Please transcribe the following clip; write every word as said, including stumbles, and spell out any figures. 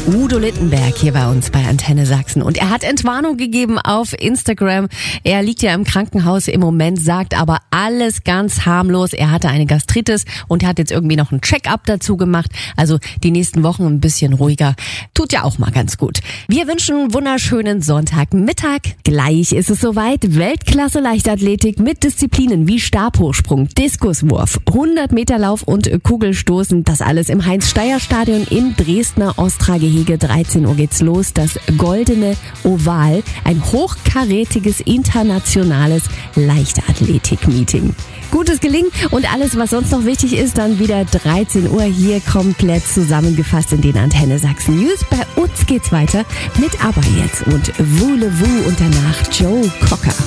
Udo Littenberg hier bei uns bei Antenne Sachsen. Und er hat Entwarnung gegeben auf Instagram. Er liegt ja im Krankenhaus im Moment, sagt aber alles ganz harmlos. Er hatte eine Gastritis und hat jetzt irgendwie noch ein Check-up dazu gemacht. Also die nächsten Wochen ein bisschen ruhiger. Tut ja auch mal ganz gut. Wir wünschen einen wunderschönen Sonntagmittag. Gleich ist es soweit. Weltklasse Leichtathletik mit Disziplinen wie Stabhochsprung, Diskuswurf, hundert Meter Lauf und Kugelstoßen. Das alles im Heinz-Steier-Stadion im Dresdner Ostra-Gehege. dreizehn Uhr geht's los. Das Goldene Oval. Ein hochkarätiges internationales Leichtathletik-Meeting. Gutes Gelingen und alles, was sonst noch wichtig ist, dann wieder dreizehn Uhr hier komplett zusammengefasst in den Antenne Sachsen News. Bei uns geht's weiter mit Aber jetzt und Voulez-vous und danach Joe Cocker.